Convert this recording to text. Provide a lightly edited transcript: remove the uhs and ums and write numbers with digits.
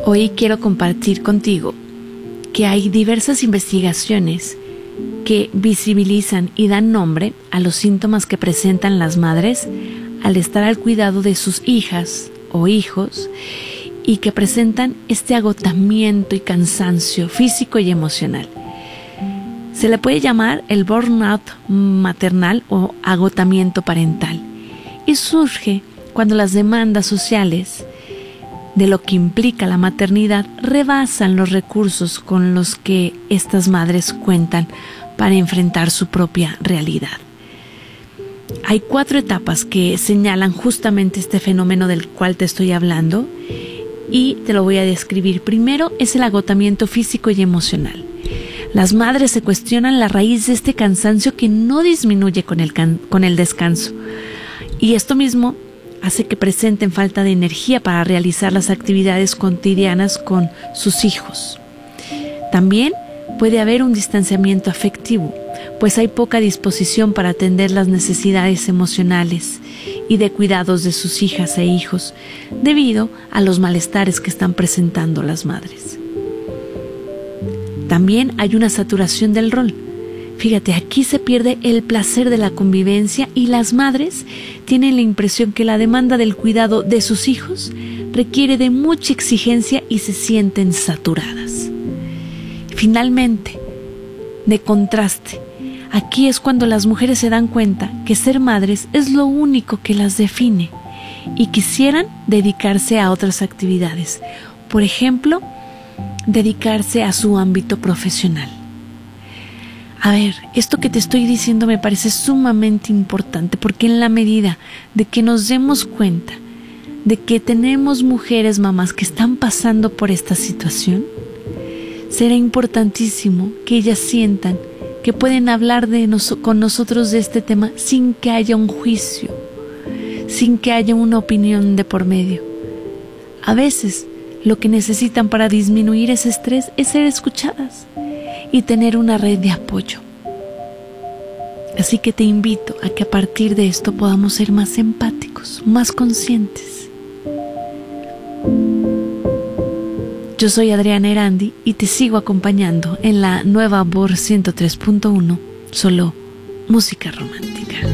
Hoy quiero compartir contigo que hay diversas investigaciones que visibilizan y dan nombre a los síntomas que presentan las madres al estar al cuidado de sus hijas o hijos y que presentan este agotamiento y cansancio físico y emocional. Se le puede llamar el burnout maternal o agotamiento parental y surge cuando las demandas sociales de lo que implica la maternidad rebasan los recursos con los que estas madres cuentan para enfrentar su propia realidad. Hay 4 etapas que señalan justamente este fenómeno del cual te estoy hablando y te lo voy a describir. Primero es el agotamiento físico y emocional. Las madres se cuestionan la raíz de este cansancio que no disminuye con el descanso. Y esto mismo hace que presenten falta de energía para realizar las actividades cotidianas con sus hijos. También puede haber un distanciamiento afectivo, pues hay poca disposición para atender las necesidades emocionales y de cuidados de sus hijas e hijos, debido a los malestares que están presentando las madres. También hay una saturación del rol. Fíjate, aquí se pierde el placer de la convivencia y las madres tienen la impresión que la demanda del cuidado de sus hijos requiere de mucha exigencia y se sienten saturadas. Finalmente, de contraste, aquí es cuando las mujeres se dan cuenta que ser madres es lo único que las define y quisieran dedicarse a otras actividades. Por ejemplo, dedicarse a su ámbito profesional. A ver, esto que te estoy diciendo me parece sumamente importante porque en la medida de que nos demos cuenta de que tenemos mujeres mamás que están pasando por esta situación, será importantísimo que ellas sientan que pueden hablar con nosotros de este tema sin que haya un juicio, sin que haya una opinión de por medio. A veces, lo que necesitan para disminuir ese estrés es ser escuchadas y tener una red de apoyo. Así que te invito a que a partir de esto podamos ser más empáticos, más conscientes. Yo soy Adriana Erandi y te sigo acompañando en la nueva Bor 103.1, solo música romántica.